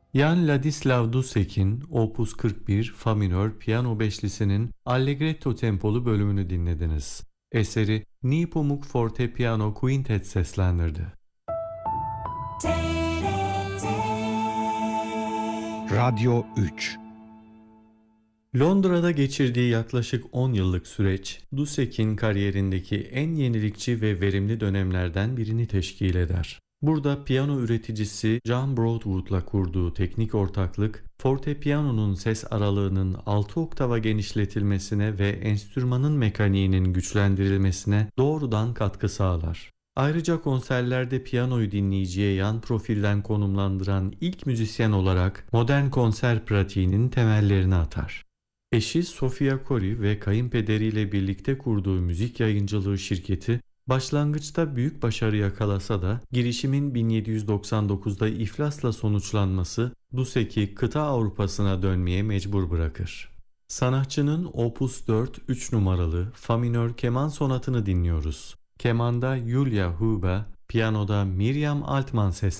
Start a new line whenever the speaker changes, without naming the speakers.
Jan Ladislav Dusek'in Opus 41 Fa minör piyano beşlisinin Allegretto tempolu bölümünü dinlediniz. Eseri Nipomuk Forte Piyano Quintet seslendirdi.
Radyo 3.
Londra'da geçirdiği yaklaşık 10 yıllık süreç, Dusek'in kariyerindeki en yenilikçi ve verimli dönemlerden birini teşkil eder. Burada piyano üreticisi John Broadwood'la kurduğu teknik ortaklık, forte piyanonun ses aralığının 6 oktava genişletilmesine ve enstrümanın mekaniğinin güçlendirilmesine doğrudan katkı sağlar. Ayrıca konserlerde piyanoyu dinleyiciye yan profilden konumlandıran ilk müzisyen olarak modern konser pratiğinin temellerini atar. Eşi Sofia Cori ve kayınpederiyle birlikte kurduğu müzik yayıncılığı şirketi başlangıçta büyük başarı yakalasa da girişimin 1799'da iflasla sonuçlanması Dusek'i kıta Avrupa'sına dönmeye mecbur bırakır. Sanatçının Opus 4 3 numaralı Fa minör keman sonatını dinliyoruz. Kemanda Julia Huber, piyanoda Miriam Altman